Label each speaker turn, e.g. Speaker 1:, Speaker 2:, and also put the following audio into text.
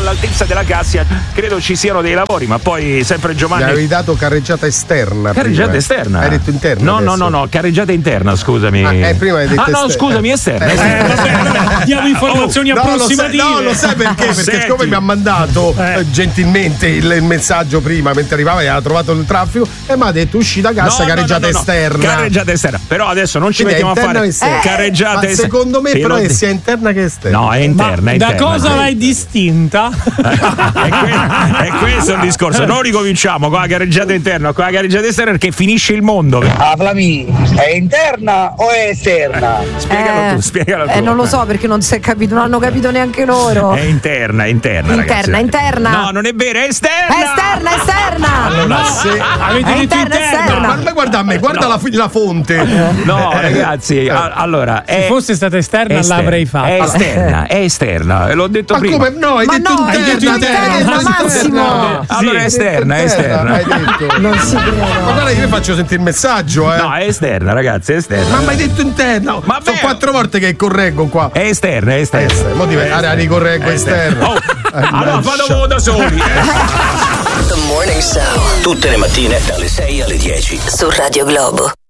Speaker 1: all'altezza della Cassia credo ci siano dei lavori, ma poi sempre Giovanni.
Speaker 2: Mi avevi dato carreggiata esterna.
Speaker 1: Carreggiata
Speaker 2: prima.
Speaker 1: esterna?
Speaker 2: Hai detto interna?
Speaker 1: No, carreggiata interna, scusami.
Speaker 2: Prima hai detto
Speaker 1: no, scusami, esterna.
Speaker 3: Vabbè, diamo informazioni approssimative.
Speaker 2: No, lo sai perché? Perché siccome mi ha mandato gentilmente il messaggio prima, mentre arrivava e aveva trovato il traffico, e mi ha detto usci da cassa, carreggiata esterna.
Speaker 1: Carreggiata esterna. Però adesso non ci
Speaker 2: Quindi
Speaker 1: mettiamo a fare carreggiata esterna.
Speaker 2: Secondo me però è sia interna che esterna.
Speaker 1: No, è interna.
Speaker 3: Da cosa l'hai distinta?
Speaker 1: È questo il discorso. Non ricominciamo con la carreggiata interna, con la carreggiata esterna perché finisce il mondo.
Speaker 4: Flami, è interna o è esterna?
Speaker 1: Spiegalo tu.
Speaker 5: Non lo so perché non si è capito, non hanno capito neanche loro.
Speaker 1: È interna, ragazzi.
Speaker 5: Interna.
Speaker 1: No, non è vero, è esterna.
Speaker 5: È esterna.
Speaker 2: Allora, se
Speaker 3: avete detto interna.
Speaker 2: Ma guarda a me, guarda la fonte.
Speaker 1: No, ragazzi, allora
Speaker 3: se fosse stata esterna l'avrei fatta.
Speaker 1: È esterna, l'ho detto
Speaker 2: ma
Speaker 1: prima.
Speaker 2: Come? No, hai detto interna,
Speaker 5: Massimo.
Speaker 1: Allora è esterna.
Speaker 2: Hai detto.
Speaker 5: Non si crede.
Speaker 2: Ma guarda, io vi faccio sentire il messaggio,
Speaker 1: No, è esterna, ragazzi, è esterna.
Speaker 2: Ma mi hai detto interna.
Speaker 1: Ma
Speaker 2: sono 4 volte che correggo qua.
Speaker 1: È esterna.
Speaker 2: Mo ricorreggo esterna.
Speaker 1: Allora fate da soli.
Speaker 6: The Morning Show. Tutte le mattine dalle 6 alle 10
Speaker 7: su Radio Globo.